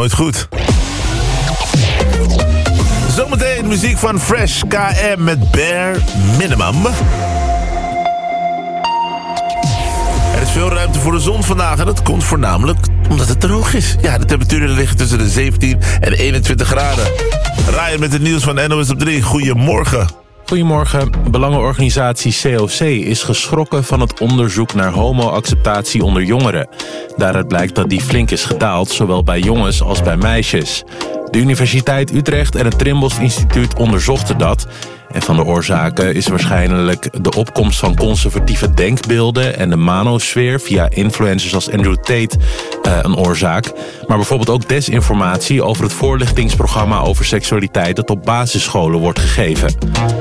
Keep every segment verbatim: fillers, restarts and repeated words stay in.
nooit goed. Zometeen muziek van Fresh K M met Bare Minimum. Er is veel ruimte voor de zon vandaag en dat komt voornamelijk omdat het droog is. Ja, de temperaturen liggen tussen de zeventien en eenentwintig graden. Ryan met het nieuws van N O S op drie. Goedemorgen. Goedemorgen. Belangenorganisatie C O C is geschrokken van het onderzoek naar homo-acceptatie onder jongeren. Daaruit blijkt dat die flink is gedaald, zowel bij jongens als bij meisjes. De Universiteit Utrecht en het Trimbos Instituut onderzochten dat. En van de oorzaken is waarschijnlijk de opkomst van conservatieve denkbeelden en de manosfeer via influencers als Andrew Tate uh, een oorzaak. Maar bijvoorbeeld ook desinformatie over het voorlichtingsprogramma over seksualiteit dat op basisscholen wordt gegeven.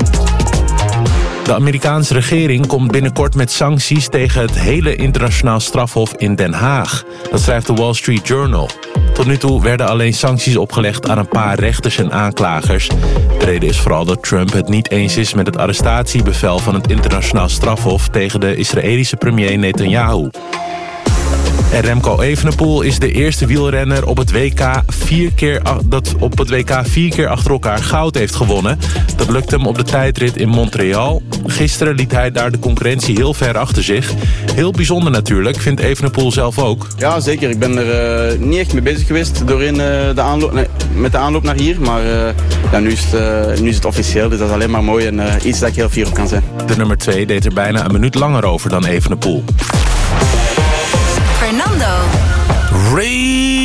De Amerikaanse regering komt binnenkort met sancties tegen het hele internationaal strafhof in Den Haag. Dat schrijft de Wall Street Journal. Tot nu toe werden alleen sancties opgelegd aan een paar rechters en aanklagers. De reden is vooral dat Trump het niet eens is met het arrestatiebevel van het internationaal strafhof tegen de Israëlische premier Netanyahu. En Remco Evenepoel is de eerste wielrenner op het W K vier keer, dat op het W K vier keer achter elkaar goud heeft gewonnen. Dat lukte hem op de tijdrit in Montreal. Gisteren liet hij daar de concurrentie heel ver achter zich. Heel bijzonder natuurlijk, vindt Evenepoel zelf ook. Ja, zeker. Ik ben er uh, niet echt mee bezig geweest doorheen, uh, de aanloop, nee, met de aanloop naar hier. Maar uh, ja, nu, is het, uh, nu is het officieel, dus dat is alleen maar mooi en uh, iets dat ik heel fier op kan zijn. De nummer twee deed er bijna een minuut langer over dan Evenepoel. Fernando. Ray